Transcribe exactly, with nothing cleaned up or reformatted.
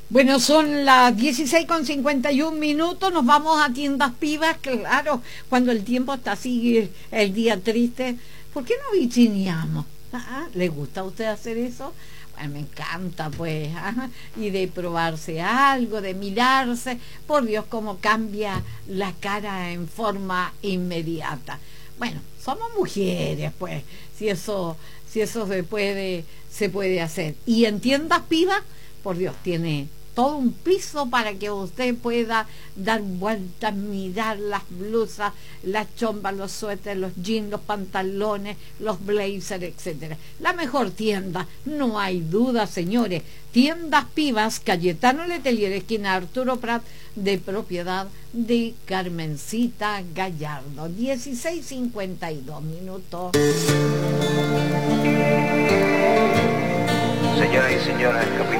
Bueno, son las dieciséis con cincuenta y un minutos, nos vamos a Tiendas Pivas, claro, cuando el tiempo está así, el día triste, ¿por qué no vitrineamos? ¿Ah? ¿Le gusta a usted hacer eso? Bueno, me encanta, pues, ¿ah? Y de probarse algo, de mirarse, por Dios, cómo cambia la cara en forma inmediata. Bueno, somos mujeres, pues, si eso, si eso se puede, se puede hacer. Y en Tiendas Pivas, por Dios, tiene todo un piso para que usted pueda dar vueltas, mirar las blusas, las chombas, los suéteres, los jeans, los pantalones, los blazers, etcétera. La mejor tienda, no hay duda, señores. Tiendas Pivas, Cayetano Letelier, esquina Arturo Prat, de propiedad de Carmencita Gallardo. dieciséis cincuenta y dos minutos. Señoras y señores, capitán.